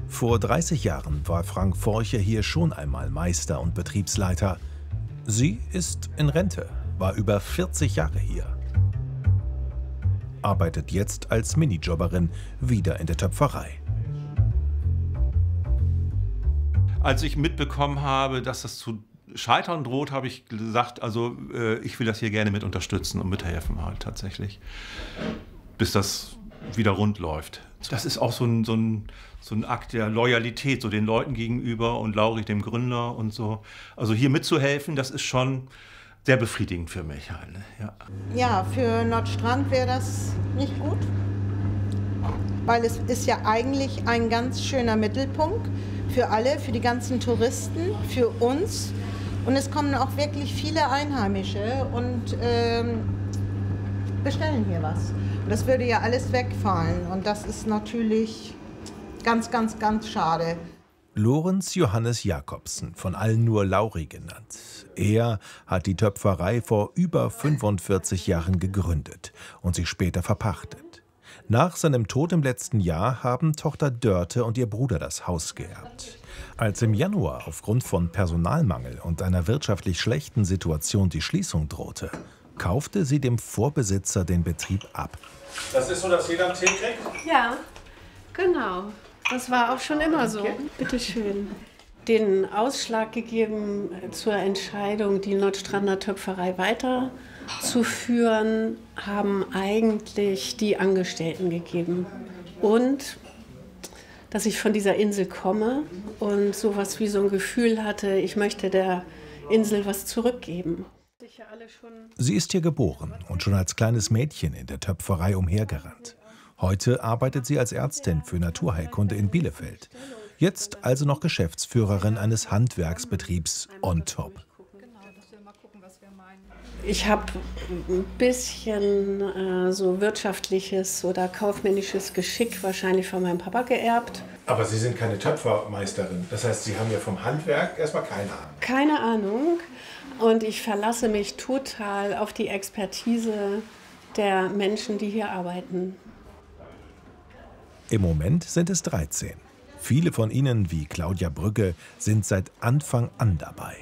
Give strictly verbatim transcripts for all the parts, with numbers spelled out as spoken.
Vor dreißig Jahren war Frank Forche hier schon einmal Meister und Betriebsleiter. Sie ist in Rente, war über vierzig Jahre hier. Arbeitet jetzt als Minijobberin wieder in der Töpferei. Als ich mitbekommen habe, dass das zu scheitern droht, habe ich gesagt, also äh, ich will das hier gerne mit unterstützen und mithelfen halt tatsächlich, bis das wieder rund läuft. Das ist auch so ein, so ein, so ein Akt der Loyalität, so den Leuten gegenüber und Lauri, dem Gründer und so. Also hier mitzuhelfen, das ist schon sehr befriedigend für mich halt. Ne? Ja. Ja, für Nordstrand wäre das nicht gut, weil es ist ja eigentlich ein ganz schöner Mittelpunkt für alle, für die ganzen Touristen, für uns. Und es kommen auch wirklich viele Einheimische und ähm, bestellen hier was. Und das würde ja alles wegfallen und das ist natürlich ganz, ganz, ganz schade. Lorenz Johannes Jakobsen, von allen nur Lauri genannt. Er hat die Töpferei vor über fünfundvierzig Jahren gegründet und sie später verpachtet. Nach seinem Tod im letzten Jahr haben Tochter Dörte und ihr Bruder das Haus geerbt. Als im Januar aufgrund von Personalmangel und einer wirtschaftlich schlechten Situation die Schließung drohte, kaufte sie dem Vorbesitzer den Betrieb ab. Das ist so, dass jeder einen Tee kriegt? Ja, genau. Das war auch schon immer so. Bitte schön. Den Ausschlag gegeben zur Entscheidung, die Nordstrander Töpferei weiterzuführen, haben eigentlich die Angestellten gegeben. Und dass ich von dieser Insel komme und sowas wie so ein Gefühl hatte, ich möchte der Insel was zurückgeben. Sie ist hier geboren und schon als kleines Mädchen in der Töpferei umhergerannt. Heute arbeitet sie als Ärztin für Naturheilkunde in Bielefeld. Jetzt also noch Geschäftsführerin eines Handwerksbetriebs on top. Ich habe ein bisschen äh, so wirtschaftliches oder kaufmännisches Geschick wahrscheinlich von meinem Papa geerbt. Aber Sie sind keine Töpfermeisterin. Das heißt, Sie haben ja vom Handwerk erstmal keine Ahnung. Keine Ahnung. Und ich verlasse mich total auf die Expertise der Menschen, die hier arbeiten. Im Moment sind es dreizehn. Viele von ihnen, wie Claudia Brügge, sind seit Anfang an dabei.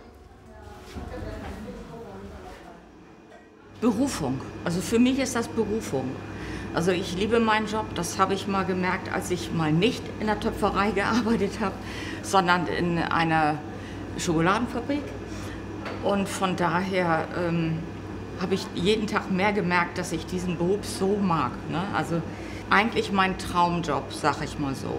Berufung. Also für mich ist das Berufung. Also ich liebe meinen Job. Das habe ich mal gemerkt, als ich mal nicht in der Töpferei gearbeitet habe, sondern in einer Schokoladenfabrik. Und von daher ähm, habe ich jeden Tag mehr gemerkt, dass ich diesen Beruf so mag. Ne? Also eigentlich mein Traumjob, sag ich mal so.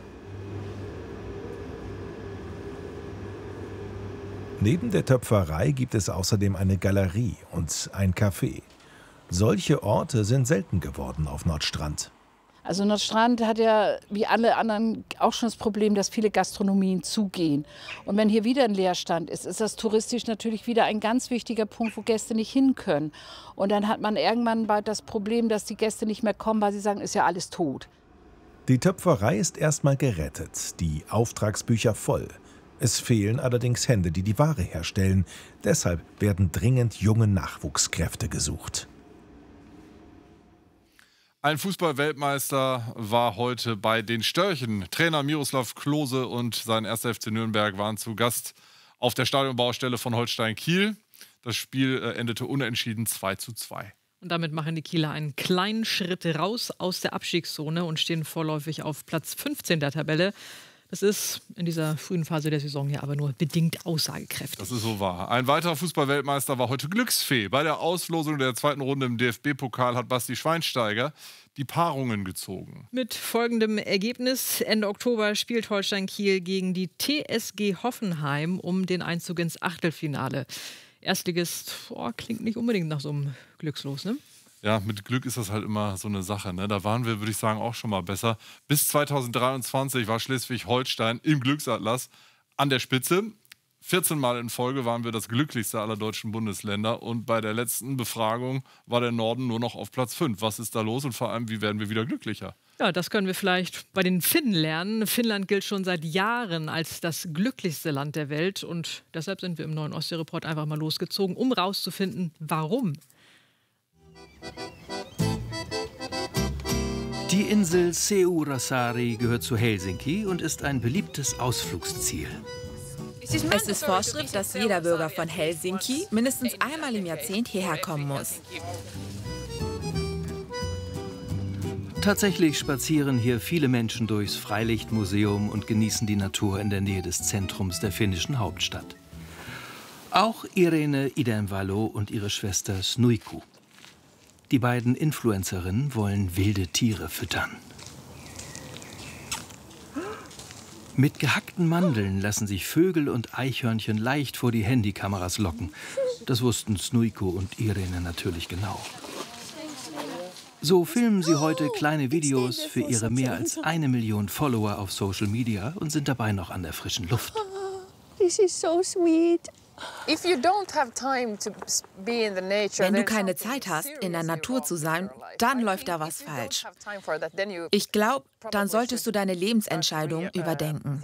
Neben der Töpferei gibt es außerdem eine Galerie und ein Café. Solche Orte sind selten geworden auf Nordstrand. Also Nordstrand hat ja wie alle anderen auch schon das Problem, dass viele Gastronomien zugehen. Und wenn hier wieder ein Leerstand ist, ist das touristisch natürlich wieder ein ganz wichtiger Punkt, wo Gäste nicht hin können. Und dann hat man irgendwann bald das Problem, dass die Gäste nicht mehr kommen, weil sie sagen, ist ja alles tot. Die Töpferei ist erstmal gerettet, die Auftragsbücher voll. Es fehlen allerdings Hände, die die Ware herstellen. Deshalb werden dringend junge Nachwuchskräfte gesucht. Ein Fußball-Weltmeister war heute bei den Störchen. Trainer Miroslav Klose und sein erster F C Nürnberg waren zu Gast auf der Stadionbaustelle von Holstein Kiel. Das Spiel endete unentschieden zwei zu zwei. Und damit machen die Kieler einen kleinen Schritt raus aus der Abstiegszone und stehen vorläufig auf Platz fünfzehn der Tabelle. Das ist in dieser frühen Phase der Saison ja aber nur bedingt aussagekräftig. Das ist so wahr. Ein weiterer Fußball-Weltmeister war heute Glücksfee. Bei der Auslosung der zweiten Runde im D F B-Pokal hat Basti Schweinsteiger die Paarungen gezogen. Mit folgendem Ergebnis: Ende Oktober spielt Holstein Kiel gegen die T S G Hoffenheim um den Einzug ins Achtelfinale. Erstligist, oh, klingt nicht unbedingt nach so einem Glückslos, ne? Ja, mit Glück ist das halt immer so eine Sache. Ne? Da waren wir, würde ich sagen, auch schon mal besser. Bis zweitausenddreiundzwanzig war Schleswig-Holstein im Glücksatlas an der Spitze. vierzehn Mal in Folge waren wir das glücklichste aller deutschen Bundesländer. Und bei der letzten Befragung war der Norden nur noch auf Platz fünf. Was ist da los und vor allem, wie werden wir wieder glücklicher? Ja, das können wir vielleicht bei den Finnen lernen. Finnland gilt schon seit Jahren als das glücklichste Land der Welt. Und deshalb sind wir im neuen Ostsee-Report einfach mal losgezogen, um rauszufinden, warum. Die Die Insel Seurasari gehört zu Helsinki und ist ein beliebtes Ausflugsziel. Es ist Vorschrift, dass jeder Bürger von Helsinki mindestens einmal im Jahrzehnt hierher kommen muss. Tatsächlich spazieren hier viele Menschen durchs Freilichtmuseum und genießen die Natur in der Nähe des Zentrums der finnischen Hauptstadt. Auch Irene Idenvalo und ihre Schwester Snuiku. Die beiden Influencerinnen wollen wilde Tiere füttern. Mit gehackten Mandeln lassen sich Vögel und Eichhörnchen leicht vor die Handykameras locken. Das wussten Snuiku und Irene natürlich genau. So filmen sie heute kleine Videos für ihre mehr als eine Million Follower auf Social Media und sind dabei noch an der frischen Luft. This is so sweet. Wenn du keine Zeit hast, in der Natur zu sein, dann läuft da was falsch. Ich glaube, dann solltest du deine Lebensentscheidung überdenken.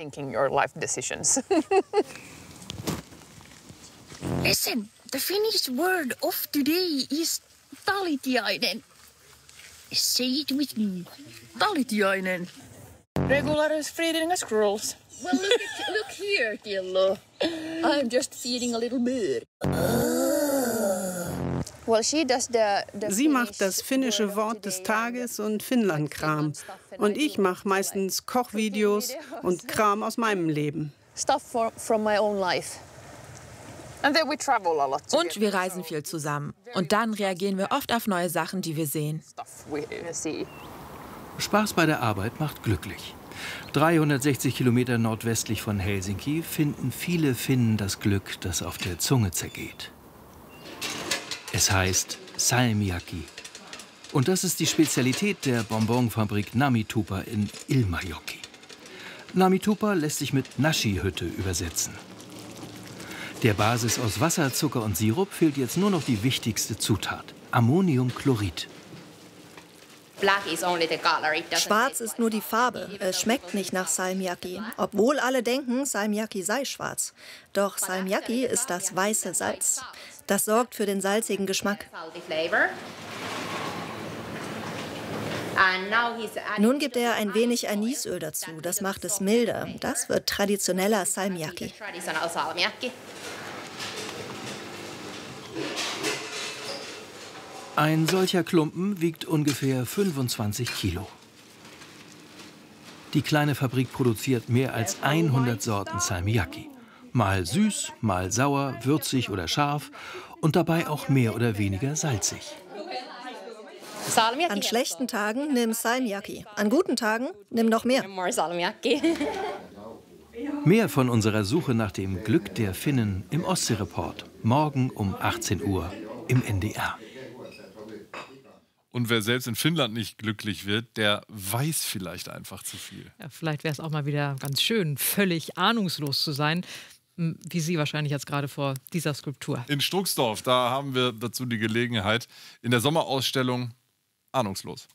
Listen, the Finnish word of today is talitiainen. Say it with me. Talitiainen. Regular as feeding as squirrels. Well, look, at, look here, Killo. I'm just feeding a little bird. Sie macht das finnische Wort des Tages und Finnland-Kram. Und ich mache meistens Kochvideos und Kram aus meinem Leben. Und wir reisen viel zusammen. Und dann reagieren wir oft auf neue Sachen, die wir sehen. Spaß bei der Arbeit macht glücklich. dreihundertsechzig Kilometer nordwestlich von Helsinki finden viele Finnen das Glück, das auf der Zunge zergeht. Es heißt Salmiakki. Und das ist die Spezialität der Bonbonfabrik Namitupa in Ilmajoki. Namitupa lässt sich mit Nashi-Hütte übersetzen. Der Basis aus Wasser, Zucker und Sirup fehlt jetzt nur noch die wichtigste Zutat: Ammoniumchlorid. Schwarz ist nur die Farbe. Es schmeckt nicht nach Salmiakki, obwohl alle denken, Salmiakki sei schwarz. Doch Salmiakki ist das weiße Salz. Das sorgt für den salzigen Geschmack. Nun gibt er ein wenig Anisöl dazu. Das macht es milder. Das wird traditioneller Salmiakki. Ein solcher Klumpen wiegt ungefähr fünfundzwanzig Kilo. Die kleine Fabrik produziert mehr als hundert Sorten Salmiakki. Mal süß, mal sauer, würzig oder scharf und dabei auch mehr oder weniger salzig. An schlechten Tagen nimm Salmiakki. An guten Tagen nimm noch mehr. Mehr von unserer Suche nach dem Glück der Finnen im Ostsee-Report. Morgen um achtzehn Uhr im N D R. Und wer selbst in Finnland nicht glücklich wird, der weiß vielleicht einfach zu viel. Ja, vielleicht wäre es auch mal wieder ganz schön, völlig ahnungslos zu sein, wie Sie wahrscheinlich jetzt gerade vor dieser Skulptur. In Struxdorf, da haben wir dazu die Gelegenheit, in der Sommerausstellung Ahnungslos.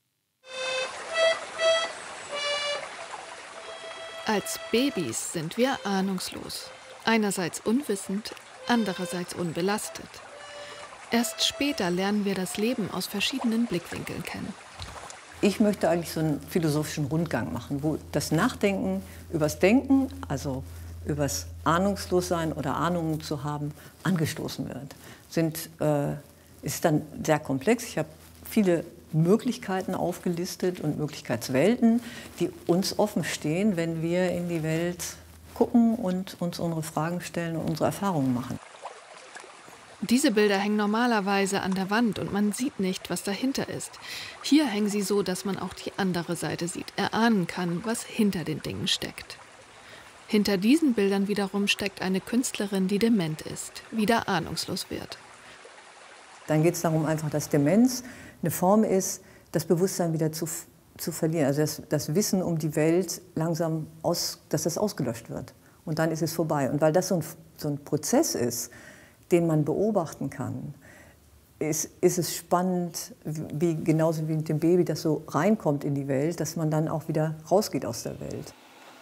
Als Babys sind wir ahnungslos. Einerseits unwissend, andererseits unbelastet. Erst später lernen wir das Leben aus verschiedenen Blickwinkeln kennen. Ich möchte eigentlich so einen philosophischen Rundgang machen, wo das Nachdenken übers Denken, also übers Ahnungslossein oder Ahnungen zu haben, angestoßen wird. Sind, äh, ist dann sehr komplex. Ich habe viele Möglichkeiten aufgelistet und Möglichkeitswelten, die uns offen stehen, wenn wir in die Welt gucken und uns unsere Fragen stellen und unsere Erfahrungen machen. Diese Bilder hängen normalerweise an der Wand und man sieht nicht, was dahinter ist. Hier hängen sie so, dass man auch die andere Seite sieht, erahnen kann, was hinter den Dingen steckt. Hinter diesen Bildern wiederum steckt eine Künstlerin, die dement ist, wieder ahnungslos wird. Dann geht es darum, einfach, dass Demenz eine Form ist, das Bewusstsein wieder zu, zu verlieren. Also das, das Wissen um die Welt langsam, aus, dass das ausgelöscht wird. Und dann ist es vorbei. Und weil das so ein, so ein Prozess ist, den man beobachten kann, ist, ist es spannend, wie, genauso wie mit dem Baby, das so reinkommt in die Welt, dass man dann auch wieder rausgeht aus der Welt.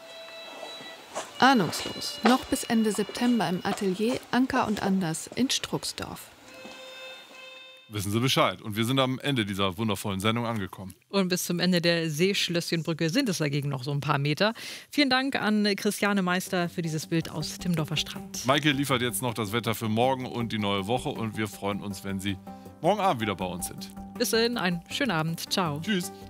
Ahnungslos, noch bis Ende September im Atelier Anker und Anders in Struxdorf. wissen Sie Bescheid. Und wir sind am Ende dieser wundervollen Sendung angekommen. Und bis zum Ende der Seeschlösschenbrücke sind es dagegen noch so ein paar Meter. Vielen Dank an Christiane Meister für dieses Bild aus Timmendorfer Strand. Maike liefert jetzt noch das Wetter für morgen und die neue Woche. Und wir freuen uns, wenn Sie morgen Abend wieder bei uns sind. Bis dahin, einen schönen Abend. Ciao. Tschüss.